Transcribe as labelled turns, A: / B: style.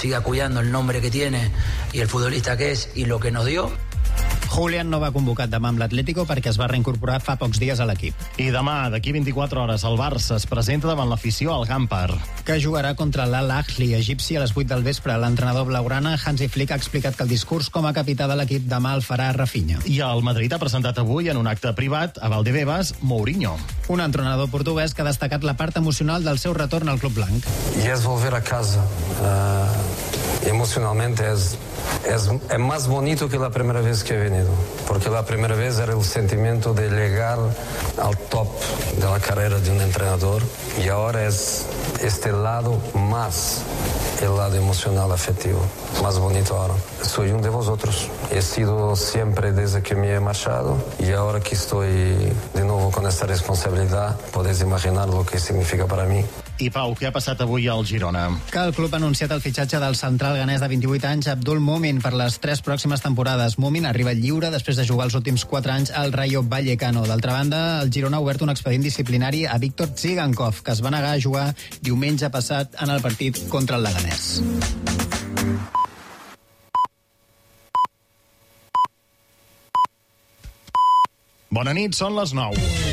A: siga cuidando el nombre que tiene y el futbolista que es y lo que nos dio.
B: Julián no va convocat demà amb l'Atlético perquè es va reincorporar fa pocs dies a l'equip.
C: I demà, d'aquí 24 hores, el Barça es presenta davant l'afició al Gampar,
B: que jugarà contra l'Al-Ahly egipci a les 8 del vespre. L'entrenador blaugrana, Hansi Flick, ha explicat que el discurs com a capità de l'equip demà el farà Rafinha.
C: I el Madrid ha presentat avui en un acte privat a Valdebebas Mourinho.
B: Un entrenador portuguès que ha destacat la part emocional del seu retorn al club blanc.
D: Y es volver a casa. Emocionalmente es más bonito que la primera vez que he venido, porque la primera vez era el sentimiento de llegar al top de la carrera de un entrenador y ahora es este lado más el lado emocional afectivo, más bonito ahora. Soy uno de vosotros, he sido siempre desde que me he marchado y ahora que estoy de nuevo con esta responsabilidad, podéis imaginar lo que significa para mí.
C: I Pau, què ha passat avui al Girona?
B: Que el club ha anunciat el fitxatge del central ganès de 28 anys, Abdul Mumin, per les 3 pròximes temporades. Mumin arriba lliure després de jugar els últims 4 anys al Rayo Vallecano. D'altra banda, el Girona ha obert un expedient disciplinari a Víctor Tsigankov, que es va negar a jugar diumenge passat en el partit contra el Leganés.
C: Bona nit, són les 9.